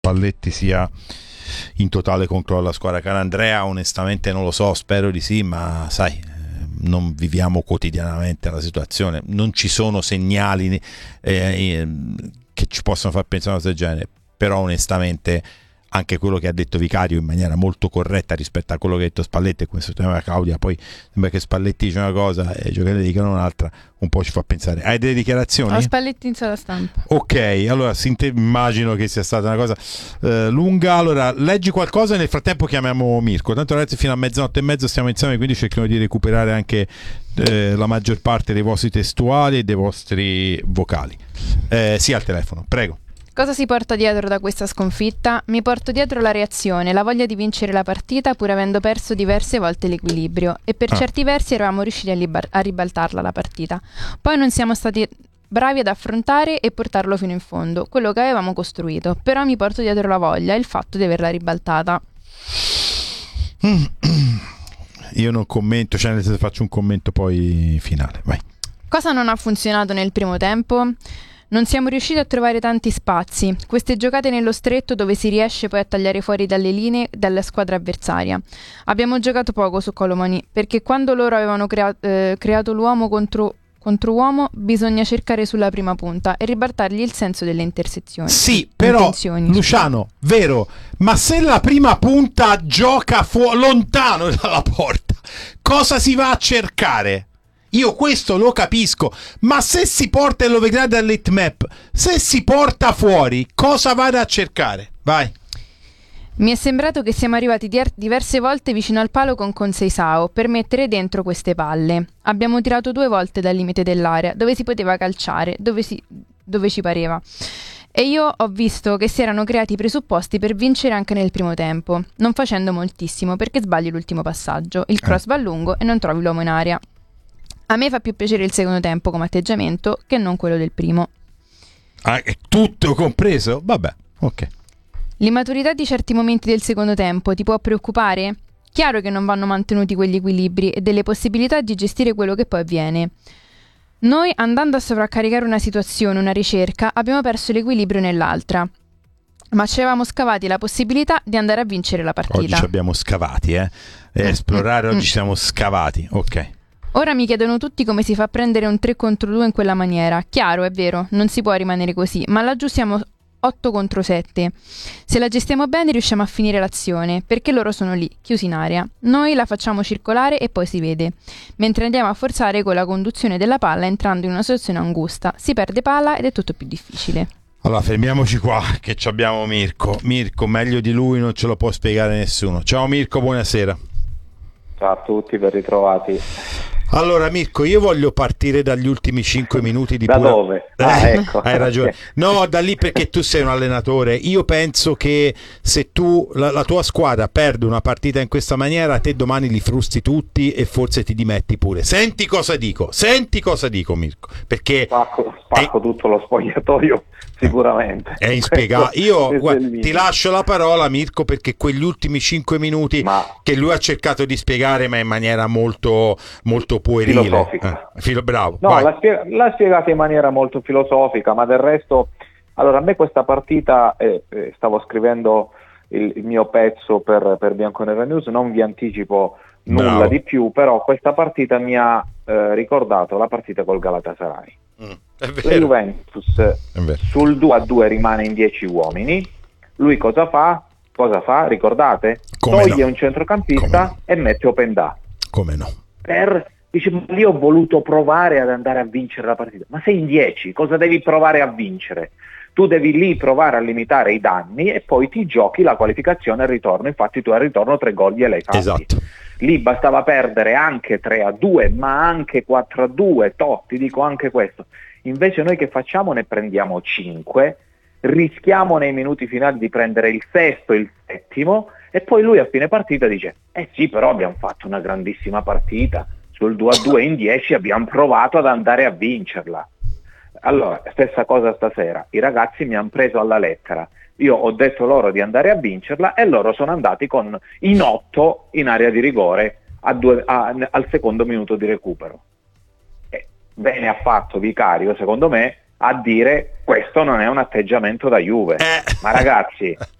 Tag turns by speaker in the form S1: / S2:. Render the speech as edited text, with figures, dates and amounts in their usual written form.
S1: Spalletti sia in totale controllo della squadra. Caro Andrea, onestamente non lo so, spero di sì, ma sai, non viviamo quotidianamente la situazione, non ci sono segnali che ci possono far pensare a una cosa del genere, però onestamente anche quello che ha detto Vicario in maniera molto corretta rispetto a quello che ha detto Spalletti, e questo tema Claudia, poi sembra che Spalletti dice una cosa e i giocatori dicono un'altra, un po' ci fa pensare. Hai delle dichiarazioni?
S2: Ho Spalletti in sala stampa.
S1: Ok, allora immagino che sia stata una cosa lunga. Allora leggi qualcosa e nel frattempo chiamiamo Mirko. Tanto ragazzi, fino a mezzanotte e mezzo stiamo insieme, quindi cerchiamo di recuperare anche la maggior parte dei vostri testuali e dei vostri vocali. Sì, al telefono, prego.
S2: Cosa si porta dietro da questa sconfitta? Mi porto dietro la reazione, la voglia di vincere la partita pur avendo perso diverse volte l'equilibrio, e per certi versi eravamo riusciti a ribaltarla la partita. Poi non siamo stati bravi ad affrontare e portarlo fino in fondo, quello che avevamo costruito, però mi porto dietro la voglia e il fatto di averla ribaltata.
S1: Io non commento, cioè nel senso faccio un commento poi finale, vai.
S2: Cosa non ha funzionato nel primo tempo? Non siamo riusciti a trovare tanti spazi, queste giocate nello stretto dove si riesce poi a tagliare fuori dalle linee dalla squadra avversaria. Abbiamo giocato poco su Colomani, perché quando loro avevano creato l'uomo contro uomo, bisogna cercare sulla prima punta e ribaltargli il senso delle intersezioni.
S1: Sì, però Luciano, vero, ma se la prima punta gioca lontano dalla porta, cosa si va a cercare? Io questo lo capisco, ma se si porta, e lo vedrai dall'hitmap, se si porta fuori, cosa vado a cercare? Vai.
S2: Mi è sembrato che siamo arrivati diverse volte vicino al palo con Conceição per mettere dentro queste palle. Abbiamo tirato 2 volte dal limite dell'area, dove si poteva calciare, dove ci pareva. E io ho visto che si erano creati i presupposti per vincere anche nel primo tempo, non facendo moltissimo perché sbagli l'ultimo passaggio, il cross va lungo e non trovi l'uomo in area. A me fa più piacere il secondo tempo come atteggiamento che non quello del primo.
S1: È tutto compreso? Vabbè, ok.
S2: L'immaturità di certi momenti del secondo tempo ti può preoccupare? Chiaro che non vanno mantenuti quegli equilibri e delle possibilità di gestire quello che poi avviene. Noi, andando a sovraccaricare una situazione, una ricerca, abbiamo perso l'equilibrio nell'altra. Ma ci avevamo scavati la possibilità di andare a vincere la partita.
S1: Oggi ci abbiamo scavati, esplorare, oggi ci siamo scavati, ok.
S2: Ora mi chiedono tutti come si fa a prendere un 3 contro 2 in quella maniera. Chiaro, è vero, non si può rimanere così, ma laggiù siamo 8 contro 7. Se la gestiamo bene riusciamo a finire l'azione, perché loro sono lì, chiusi in area. Noi la facciamo circolare e poi si vede. Mentre andiamo a forzare con la conduzione della palla entrando in una situazione angusta. Si perde palla ed è tutto più difficile.
S1: Allora fermiamoci qua che abbiamo Mirko. Mirko, meglio di lui non ce lo può spiegare nessuno. Ciao Mirko, buonasera.
S3: Ciao a tutti, ben ritrovati.
S1: Allora Mirko, io voglio partire dagli ultimi 5 minuti di
S3: da dove?
S1: Ecco. Hai ragione. No, da lì, perché tu sei un allenatore. Io penso che se tu la tua squadra perde una partita in questa maniera, te domani li frusti tutti e forse ti dimetti pure. Senti cosa dico Mirko, perché
S3: spacco tutto lo spogliatoio sicuramente.
S1: È inspiegabile. Io ti lascio la parola Mirko, perché quegli ultimi 5 minuti che lui ha cercato di spiegare, ma in maniera molto molto puerile,
S3: filosofica.
S1: Bravo.
S3: No, l'ha spiegata in maniera molto filosofica, ma del resto, allora a me questa partita, stavo scrivendo il mio pezzo per Bianconera News, non vi anticipo nulla di più, però questa partita mi ha ricordato la partita col Galatasaray. La Juventus sul 2-2 rimane in 10 uomini, lui cosa fa? Ricordate? Toglie un centrocampista e mette Openda.
S1: Come no?
S3: Dice, io ho voluto provare ad andare a vincere la partita. Ma sei in 10, cosa devi provare a vincere? Tu devi lì provare a limitare i danni e poi ti giochi la qualificazione al ritorno. Infatti tu al ritorno 3 gol gliel'hai fatti.
S1: Esatto.
S3: Lì bastava perdere anche 3-2, ma anche 4-2, ti dico anche questo. Invece noi che facciamo? Ne prendiamo 5, rischiamo nei minuti finali di prendere il sesto, il settimo, e poi lui a fine partita dice, sì, però abbiamo fatto una grandissima partita, sul 2-2 in 10 abbiamo provato ad andare a vincerla. Allora, stessa cosa stasera, i ragazzi mi hanno preso alla lettera, io ho detto loro di andare a vincerla e loro sono andati in 8 in area di rigore al secondo minuto di recupero. Bene ha fatto Vicario, secondo me, a dire questo non è un atteggiamento da Juve. Ma ragazzi,